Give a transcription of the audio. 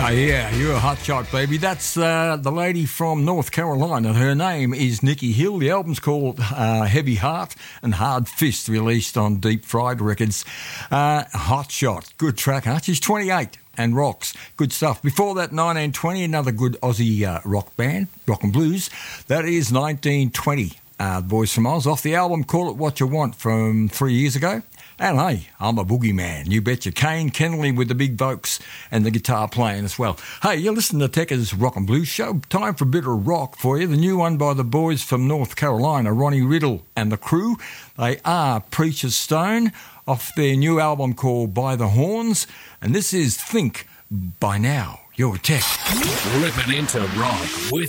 Yeah, you're a hot shot, baby. That's the lady from North Carolina. Her name is Nikki Hill. The album's called Heavy Heart and Hard Fist, released on Deep Fried Records. Hot shot. Good track, huh? She's 28 and rocks. Good stuff. Before that, 1920, another good Aussie rock band, rock and blues. That is 1920. The boys from Oz, off the album Call It What You Want from 3 years ago. And hey, I'm a boogeyman. You betcha. Kane Kennelly with the big vocals and the guitar playing as well. Hey, you're listening to Tekka's Rock and Blues Show. Time for a bit of rock for you. The new one by the boys from North Carolina, Ronnie Riddle and the crew. They are Preacher's Stone, off their new album called By the Horns. And this is Think By Now. You're Tech. Ripping into rock with